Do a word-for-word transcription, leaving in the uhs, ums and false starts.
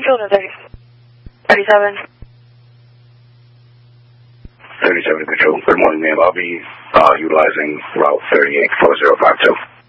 Children thirty-seven. thirty-seven Control. Good morning, ma'am. I'll be uh, utilizing Route thirty-eight four zero five two.